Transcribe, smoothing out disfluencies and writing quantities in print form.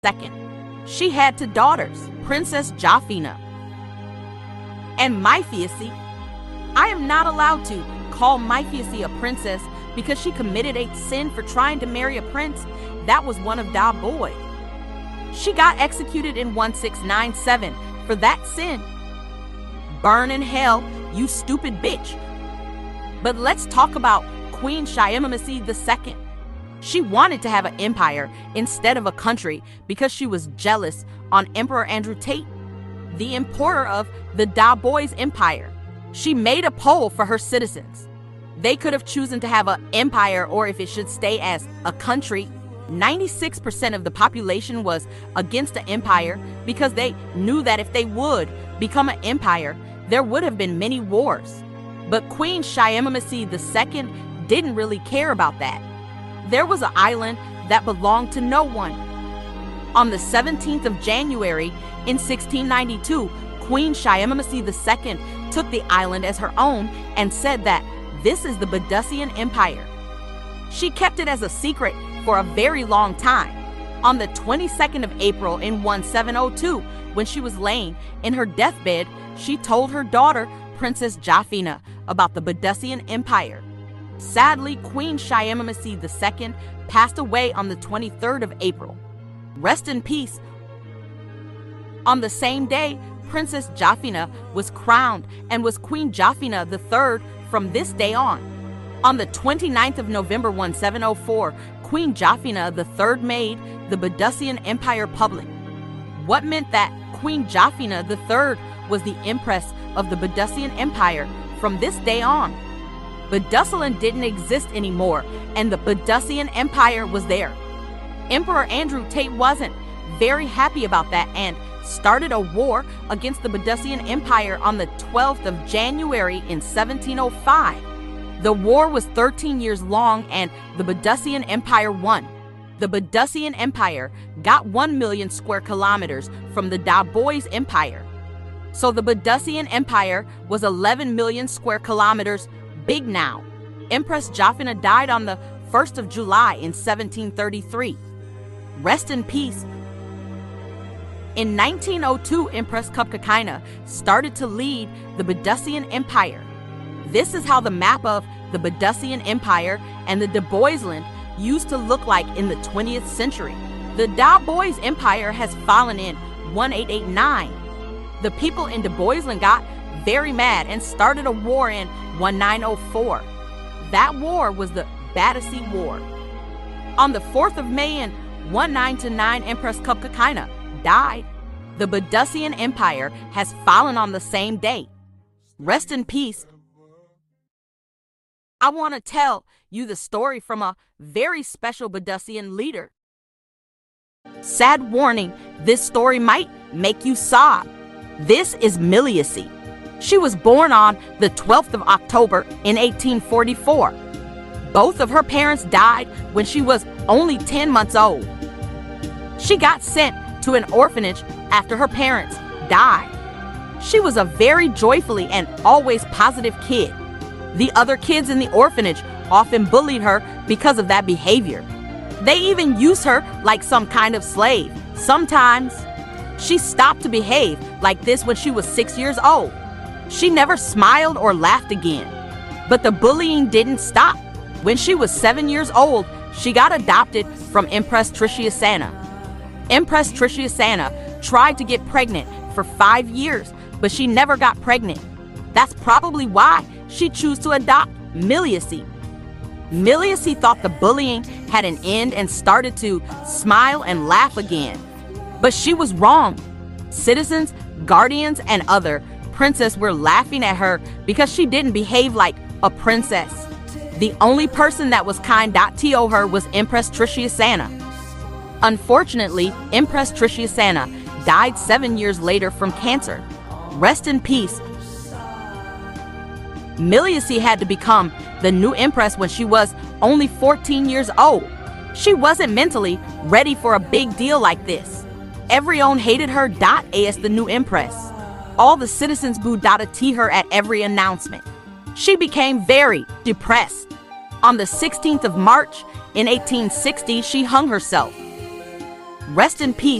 II. She had two daughters, Princess Jafina and Myfiace. I am not allowed to call Myfiace a princess because she committed a sin for trying to marry a prince that was one of Da boy. She got executed in 1697 for that sin. Burn in hell, you stupid bitch. But let's talk about Queen Shyamamasih II. She wanted to have an empire instead of a country because she was jealous on Emperor Andrew Tate, the importer of the Da boy's empire. She made a poll for her citizens. They could have chosen to have an empire or if it should stay as a country. 96% of the population was against the empire because they knew that if they would become an empire, there would have been many wars. But Queen Shyamamasih II didn't really care about that. There was an island that belonged to no one. On the 17th of January in 1692, Queen Shyamamasih II took the island as her own and said that this is the Badasian Empire. She kept it as a secret for a very long time. On the 22nd of April in 1702, when she was laying in her deathbed, she told her daughter, Princess Jafina, about the Badasian Empire. Sadly, Queen Shyamamasih II passed away on the 23rd of April. Rest in peace. On the same day, Princess Jafina was crowned and was Queen Jafina III from this day on. On the 29th of November 1704, Queen Jafina III made the Badasian Empire public. What meant that Queen Jafina III was the empress of the Badasian Empire from this day on. Badasalan didn't exist anymore, and the Badasian Empire was there. Emperor Andrew Tate wasn't very happy about that and started a war against the Badasian Empire on the 12th of January in 1705. The war was 13 years long and the Badasian Empire won. The Badasian Empire got 1 million square kilometers from the Da boy's empire. So the Badasian Empire was 11 million square kilometers big now. Empress Jafina died on the 1st of July in 1733. Rest in peace. In 1902, Empress Kupkakaina started to lead the Badasian Empire. This is how the map of the Badasian Empire and the Da boy's land used to look like in the 20th century. The Da boy's empire has fallen in 1889. The people in Da boy's land got very mad and started a war in 1904. That war was the Badasi War. On the 4th of May in 1909, Empress Kupkakaina died. The Badasian Empire has fallen on the same day. Rest in peace. I want to tell you the story from a very special Badasian leader. Sad warning, this story might make you sob. This is Myliace. She was born on the 12th of October in 1844. Both of her parents died when she was only 10 months old. She got sent to an orphanage after her parents died. She was a very joyfully and always positive kid. The other kids in the orphanage often bullied her because of that behavior. They even used her like some kind of slave. Sometimes she stopped to behave like this when she was 6 years old. She never smiled or laughed again. But the bullying didn't stop. When she was 7 years old, she got adopted from Empress Trishyasana. Empress Trishyasana tried to get pregnant for 5 years, but she never got pregnant. That's probably why she chose to adopt Myliace. Myliace thought the bullying had an end and started to smile and laugh again. But she was wrong. Citizens, guardians, and other princes were laughing at her because she didn't behave like a princess. The only person that was kind to her was Empress Trishyasana. Unfortunately, Empress Trishyasana died 7 years later from cancer. Rest in peace. Myliace had to become the new empress when she was only 14 years old. She wasn't mentally ready for a big deal like this. Everyone hated her as the new empress. All the citizens booed her at every announcement. She became very depressed. On the 16th of March in 1860, she hung herself. Rest in peace